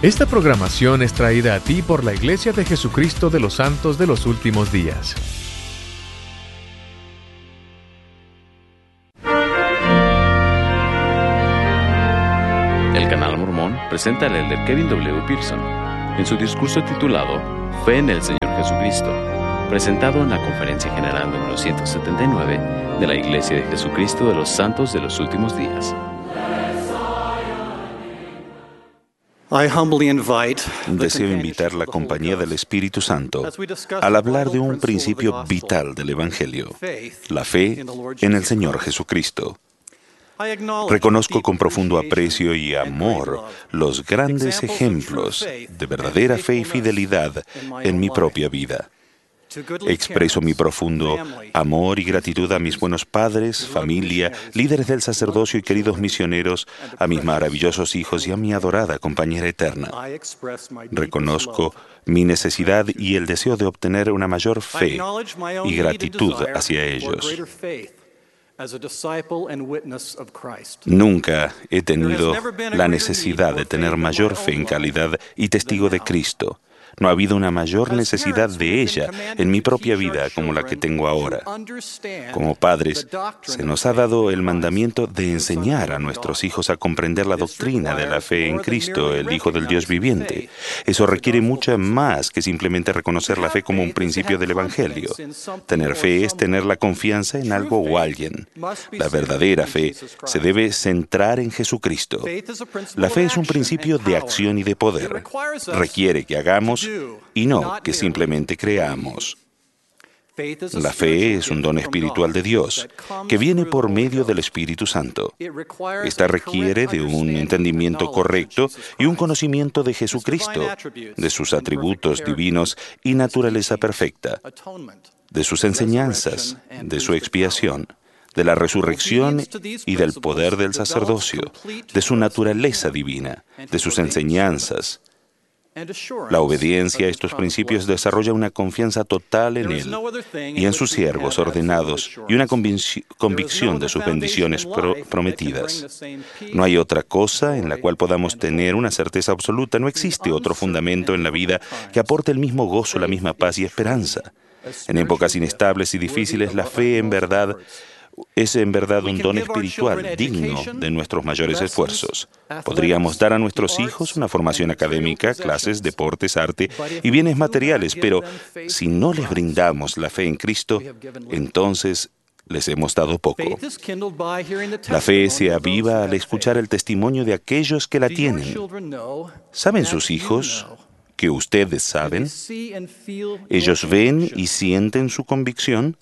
Esta programación es traída a ti por la Iglesia de Jesucristo de los Santos de los Últimos Días. El Canal Mormón presenta al elder Kevin W. Pearson en su discurso titulado Fe en el Señor Jesucristo, presentado en la Conferencia General número 179 de la Iglesia de Jesucristo de los Santos de los Últimos Días. Deseo invitar la compañía del Espíritu Santo al hablar de un principio vital del Evangelio, la fe en el Señor Jesucristo. Reconozco con profundo aprecio y amor los grandes ejemplos de verdadera fe y fidelidad en mi propia vida. Expreso mi profundo amor y gratitud a mis buenos padres, familia, líderes del sacerdocio y queridos misioneros, a mis maravillosos hijos y a mi adorada compañera eterna. Reconozco mi necesidad y el deseo de obtener una mayor fe y gratitud hacia ellos. Nunca he tenido la necesidad de tener mayor fe en calidad y testigo de Cristo. No ha habido una mayor necesidad de ella en mi propia vida como la que tengo ahora. Como padres, se nos ha dado el mandamiento de enseñar a nuestros hijos a comprender la doctrina de la fe en Cristo, el Hijo del Dios viviente. Eso requiere mucho más que simplemente reconocer la fe como un principio del Evangelio. Tener fe es tener la confianza en algo o alguien. La verdadera fe se debe centrar en Jesucristo. La fe es un principio de acción y de poder. Requiere que hagamos y no que simplemente creamos. La fe es un don espiritual de Dios, que viene por medio del Espíritu Santo. Esta requiere de un entendimiento correcto y un conocimiento de Jesucristo, de sus atributos divinos y naturaleza perfecta, de sus enseñanzas, de su expiación, de la resurrección y del poder del sacerdocio, de su naturaleza divina, de sus enseñanzas. La obediencia a estos principios desarrolla una confianza total en Él y en sus siervos ordenados y una convicción de sus bendiciones prometidas. No hay otra cosa en la cual podamos tener una certeza absoluta. No existe otro fundamento en la vida que aporte el mismo gozo, la misma paz y esperanza. En épocas inestables y difíciles, la fe es en verdad un don espiritual digno de nuestros mayores esfuerzos. Podríamos dar a nuestros hijos una formación académica, clases, deportes, arte y bienes materiales, pero si no les brindamos la fe en Cristo, entonces les hemos dado poco. La fe se aviva al escuchar el testimonio de aquellos que la tienen. ¿Saben sus hijos que ustedes saben? ¿Ellos ven y sienten su convicción?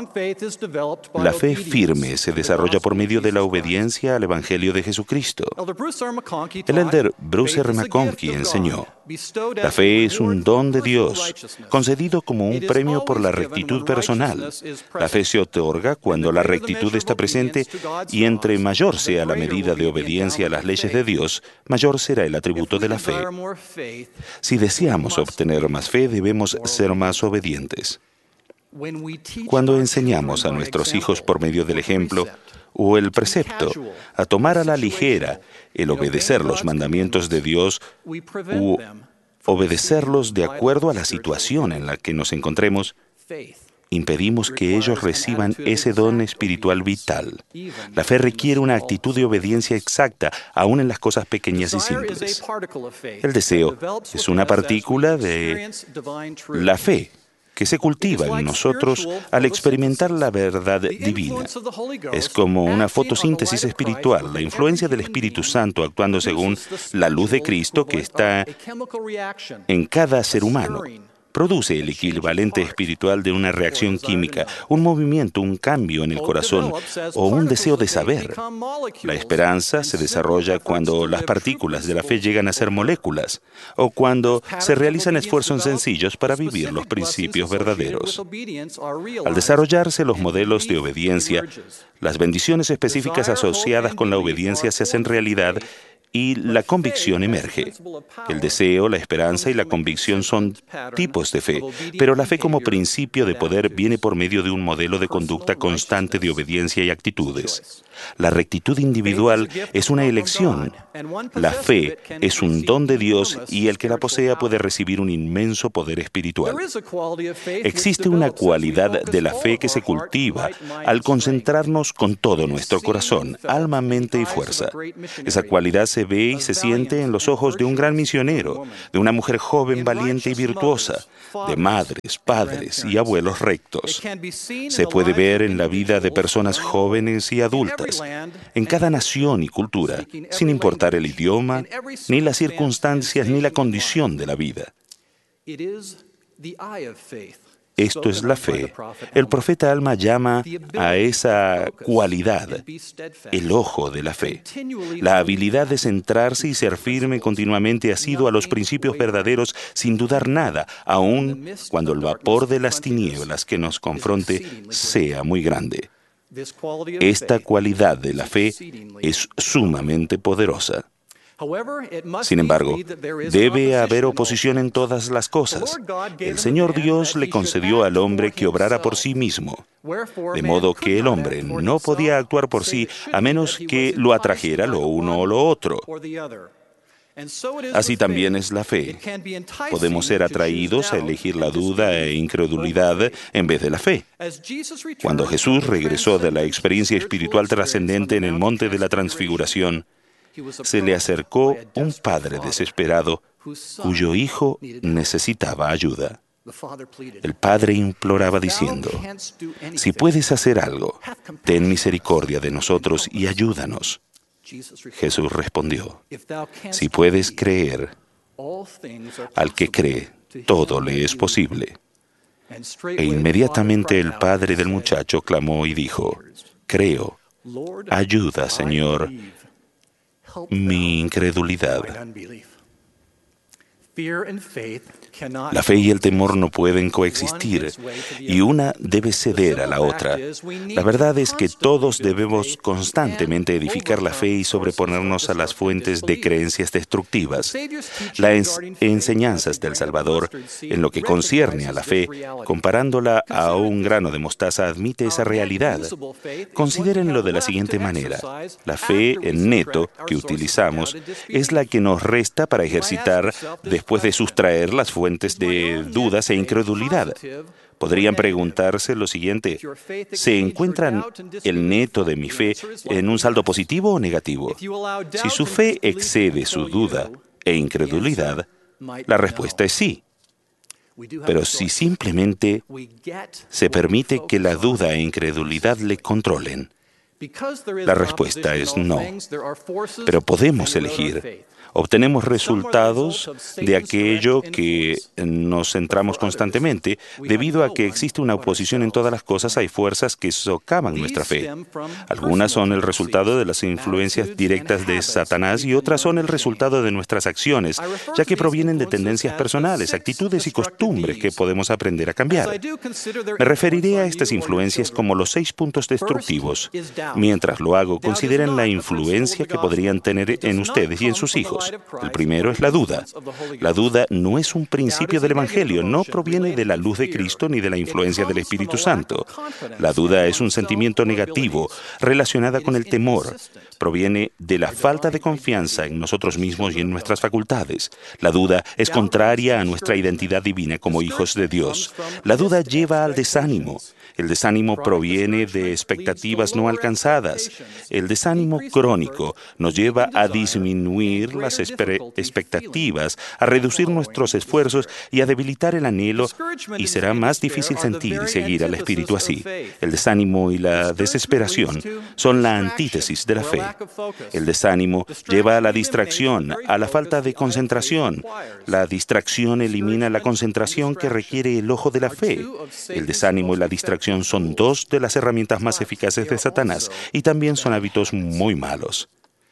La fe firme se desarrolla por medio de la obediencia al Evangelio de Jesucristo. El elder Bruce R. McConkie enseñó: la fe es un don de Dios, concedido como un premio por la rectitud personal. La fe se otorga cuando la rectitud está presente y entre mayor sea la medida de obediencia a las leyes de Dios, mayor será el atributo de la fe. Si deseamos obtener más fe, debemos ser más obedientes. Cuando enseñamos a nuestros hijos por medio del ejemplo o el precepto a tomar a la ligera el obedecer los mandamientos de Dios u obedecerlos de acuerdo a la situación en la que nos encontremos, impedimos que ellos reciban ese don espiritual vital. La fe requiere una actitud de obediencia exacta, aún en las cosas pequeñas y simples. El deseo es una partícula de la fe que se cultiva en nosotros al experimentar la verdad divina. Es como una fotosíntesis espiritual, la influencia del Espíritu Santo actuando según la luz de Cristo que está en cada ser humano. Produce el equivalente espiritual de una reacción química, un movimiento, un cambio en el corazón o un deseo de saber. La esperanza se desarrolla cuando las partículas de la fe llegan a ser moléculas o cuando se realizan esfuerzos sencillos para vivir los principios verdaderos. Al desarrollarse los modelos de obediencia, las bendiciones específicas asociadas con la obediencia se hacen realidad y la convicción emerge. El deseo, la esperanza y la convicción son tipos de fe, pero la fe como principio de poder viene por medio de un modelo de conducta constante de obediencia y actitudes. La rectitud individual es una elección. La fe es un don de Dios y el que la posea puede recibir un inmenso poder espiritual. Existe una cualidad de la fe que se cultiva al concentrarnos con todo nuestro corazón, alma, mente y fuerza. Esa cualidad se ve y se siente en los ojos de un gran misionero, de una mujer joven, valiente y virtuosa, de madres, padres y abuelos rectos. Se puede ver en la vida de personas jóvenes y adultas, en cada nación y cultura, sin importar el idioma, ni las circunstancias, ni la condición de la vida. Esto es la fe. El profeta Alma llama a esa cualidad el ojo de la fe. La habilidad de centrarse y ser firme continuamente asiduo a los principios verdaderos sin dudar nada, aun cuando el vapor de las tinieblas que nos confronte sea muy grande. Esta cualidad de la fe es sumamente poderosa. Sin embargo, debe haber oposición en todas las cosas. El Señor Dios le concedió al hombre que obrara por sí mismo, de modo que el hombre no podía actuar por sí a menos que lo atrajera lo uno o lo otro. Así también es la fe. Podemos ser atraídos a elegir la duda e incredulidad en vez de la fe. Cuando Jesús regresó de la experiencia espiritual trascendente en el monte de la Transfiguración, se le acercó un padre desesperado cuyo hijo necesitaba ayuda. El padre imploraba diciendo: «Si puedes hacer algo, ten misericordia de nosotros y ayúdanos». Jesús respondió: «Si puedes creer, al que cree, todo le es posible». E inmediatamente el padre del muchacho clamó y dijo: «Creo, ayuda, Señor, mi incredulidad». La fe y el temor no pueden coexistir, y una debe ceder a la otra. La verdad es que todos debemos constantemente edificar la fe y sobreponernos a las fuentes de creencias destructivas. Las enseñanzas del Salvador, en lo que concierne a la fe, comparándola a un grano de mostaza, admite esa realidad. Considérenlo de la siguiente manera: la fe en neto que utilizamos es la que nos resta para ejercitar después de sustraer las fuentes de dudas e incredulidad. Podrían preguntarse lo siguiente: ¿se encuentra el neto de mi fe en un saldo positivo o negativo? Si su fe excede su duda e incredulidad, la respuesta es sí. Pero si simplemente se permite que la duda e incredulidad le controlen, la respuesta es no. Pero podemos elegir. Obtenemos resultados de aquello que nos centramos constantemente. Debido a que existe una oposición en todas las cosas, hay fuerzas que socavan nuestra fe. Algunas son el resultado de las influencias directas de Satanás y otras son el resultado de nuestras acciones, ya que provienen de tendencias personales, actitudes y costumbres que podemos aprender a cambiar. Me referiré a estas influencias como los 6 puntos destructivos. Mientras lo hago, consideren la influencia que podrían tener en ustedes y en sus hijos. El primero es la duda. La duda no es un principio del Evangelio, no proviene de la luz de Cristo ni de la influencia del Espíritu Santo. La duda es un sentimiento negativo relacionada con el temor. Proviene de la falta de confianza en nosotros mismos y en nuestras facultades. La duda es contraria a nuestra identidad divina como hijos de Dios. La duda lleva al desánimo. El desánimo proviene de expectativas no alcanzadas. El desánimo crónico nos lleva a disminuir las expectativas, a reducir nuestros esfuerzos y a debilitar el anhelo, y será más difícil sentir y seguir al Espíritu así. El desánimo y la desesperación son la antítesis de la fe. El desánimo lleva a la distracción, a la falta de concentración. La distracción elimina la concentración que requiere el ojo de la fe. El desánimo y la distracción son 2 de las herramientas más eficaces de Satanás y también son hábitos muy malos.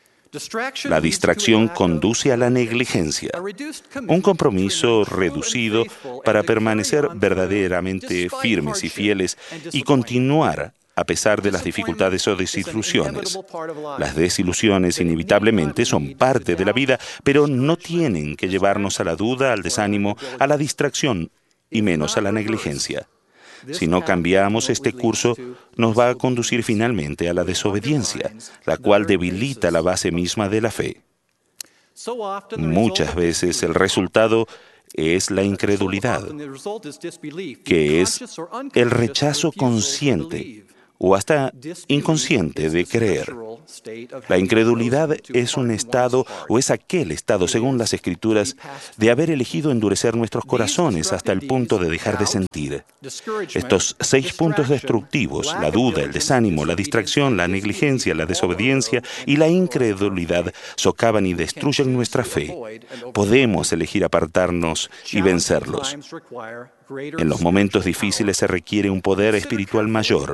La distracción conduce a la negligencia, un compromiso reducido para permanecer verdaderamente firmes y fieles y continuar a pesar de las dificultades o desilusiones. Las desilusiones inevitablemente son parte de la vida, pero no tienen que llevarnos a la duda, al desánimo, a la distracción y menos a la negligencia. Si no cambiamos este curso, nos va a conducir finalmente a la desobediencia, la cual debilita la base misma de la fe. Muchas veces el resultado es la incredulidad, que es el rechazo consciente o hasta inconsciente de creer. La incredulidad es un estado, o es aquel estado, según las Escrituras, de haber elegido endurecer nuestros corazones hasta el punto de dejar de sentir. Estos 6 puntos destructivos, la duda, el desánimo, la distracción, la negligencia, la desobediencia y la incredulidad, socavan y destruyen nuestra fe. Podemos elegir apartarnos y vencerlos. En los momentos difíciles se requiere un poder espiritual mayor.